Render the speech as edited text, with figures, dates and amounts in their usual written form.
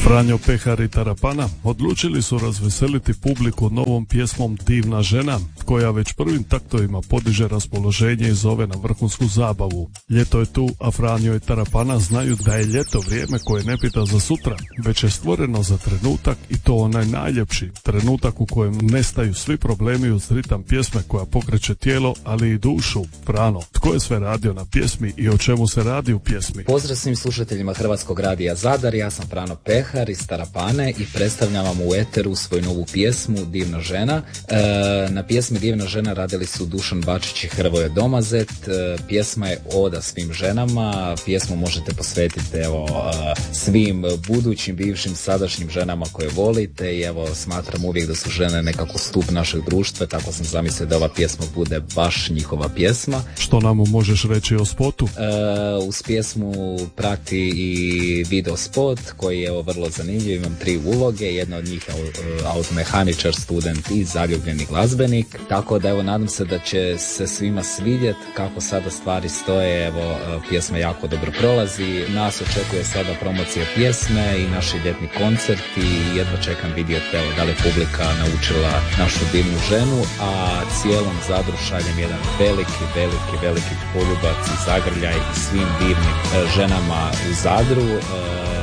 Franjo Pehar i Tarapana odlučili su razveseliti publiku novom pjesmom Divna žena, koja već prvim taktovima podiže raspoloženje i zove na vrhunsku zabavu. Ljeto je tu, a Franjo i Tarapana znaju da je ljeto vrijeme koje ne pita za sutra, već je stvoreno za trenutak i to onaj najljepši, trenutak u kojem nestaju svi problemi uz ritam pjesme koja pokreće tijelo, ali i dušu. Frano, tko je sve radio na pjesmi i o čemu se radi u pjesmi? Pozdrav svim slušateljima Hrvatskog radija Zadar, ja sam Frano Pehar iz Tarapane i predstavljam vam u eteru svoju novu pjesmu Divna žena. Na pjesmi Divna žena radili su Dušan Bačić i Hrvoje Domazet. Pjesma je oda svim ženama, pjesmu možete posvetiti svim budućim, bivšim, sadašnjim ženama koje volite i smatram uvijek da su žene nekako stup našeg društva, tako sam zamislio da ova pjesma bude baš njihova pjesma. Što nam možeš reći o spotu? Uz pjesmu prati i video spot koji je vrlo zanimljiv, imam 3 uloge, jedna od njih je automehaničar, student i zaljubljeni glazbenik, tako da nadam se da će se svima svidjeti kako sada stvari stoje. Pjesma jako dobro prolazi, nas očekuje sada promocija pjesme i naš ljetni koncert i jedva čekam vidjeti da li publika naučila našu divnu ženu, a cijelom Zadru šaljem jedan veliki poljubac i zagrljaj i svim divnim ženama u Zadru.